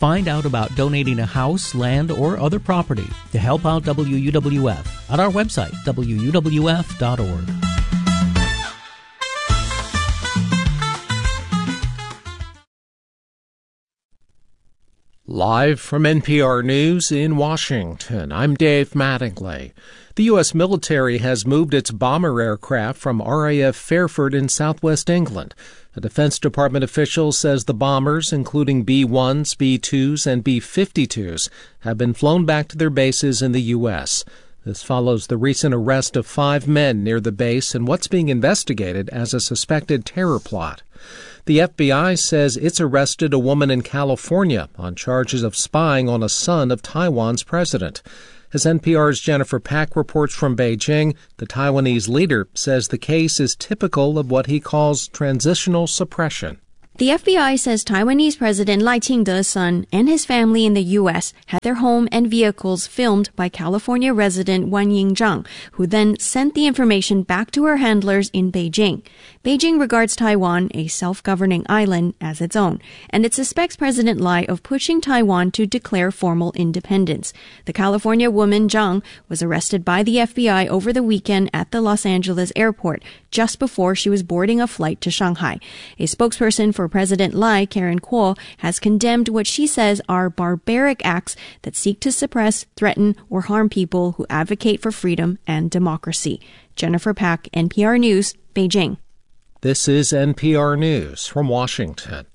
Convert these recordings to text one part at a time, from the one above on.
Find out about donating a house, land, or other property to help out WUWF at our website, wuwf.org. Live from NPR News in Washington, I'm Dave Mattingly. The U.S. military has moved its bomber aircraft from RAF Fairford in southwest England. A Defense Department official says the bombers, including B-1s, B-2s, and B-52s, have been flown back to their bases in the U.S. This follows the recent arrest of 5 men near the base in what's being investigated as a suspected terror plot. The FBI says it's arrested a woman in California on charges of spying on a son of Taiwan's president. As NPR's Jennifer Pack reports from Beijing, the Taiwanese leader says the case is typical of what he calls transitional suppression. The FBI says Taiwanese President Lai Ching-te's son and his family in the U.S. had their home and vehicles filmed by California resident Wan Ying-zhang, who then sent the information back to her handlers in Beijing. Beijing regards Taiwan, a self-governing island, as its own, and it suspects President Lai of pushing Taiwan to declare formal independence. The California woman Zhang was arrested by the FBI over the weekend at the Los Angeles airport, just before she was boarding a flight to Shanghai. A spokesperson for President Lai, Karen Kuo, has condemned what she says are barbaric acts that seek to suppress, threaten, or harm people who advocate for freedom and democracy. Jennifer Pack, NPR News, Beijing. This is NPR News from Washington.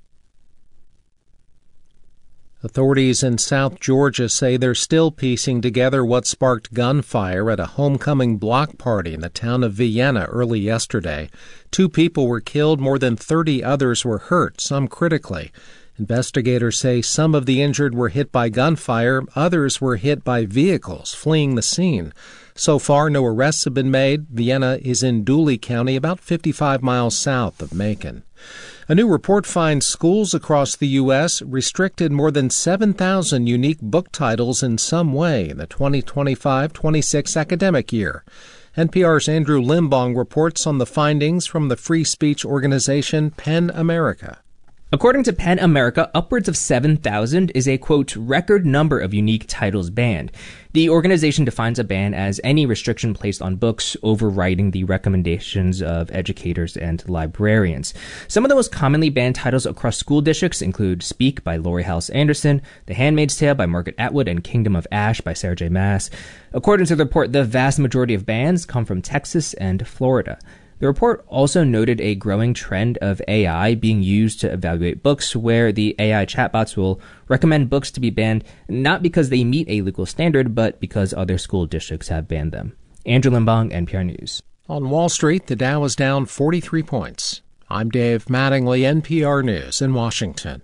Authorities in South Georgia say they're still piecing together what sparked gunfire at a homecoming block party in the town of Vienna early yesterday. 2 people were killed, more than 30 others were hurt, some critically. Investigators say some of the injured were hit by gunfire, others were hit by vehicles fleeing the scene. So far, no arrests have been made. Vienna is in Dooley County, about 55 miles south of Macon. A new report finds schools across the U.S. restricted more than 7,000 unique book titles in some way in the 2025-26 academic year. NPR's Andrew Limbong reports on the findings from the free speech organization PEN America. According to PEN America, upwards of 7,000 is a, quote, record number of unique titles banned. The organization defines a ban as any restriction placed on books overriding the recommendations of educators and librarians. Some of the most commonly banned titles across school districts include Speak by Laurie Halse Anderson, The Handmaid's Tale by Margaret Atwood, and Kingdom of Ash by Sarah J. Maas. According to the report, the vast majority of bans come from Texas and Florida. The report also noted a growing trend of AI being used to evaluate books, where the AI chatbots will recommend books to be banned not because they meet a legal standard, but because other school districts have banned them. Andrew Limbong, NPR News. On Wall Street, the Dow is down 43 points. I'm Dave Mattingly, NPR News in Washington.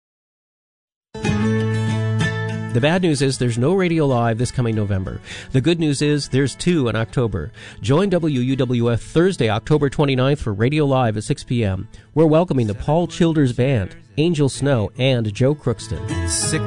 The bad news is there's no Radio Live this coming November. The good news is there's 2 in October. Join WUWF Thursday, October 29th for Radio Live at 6 p.m. We're welcoming the Paul Childers Band, Angel Snow, and Joe Crookston.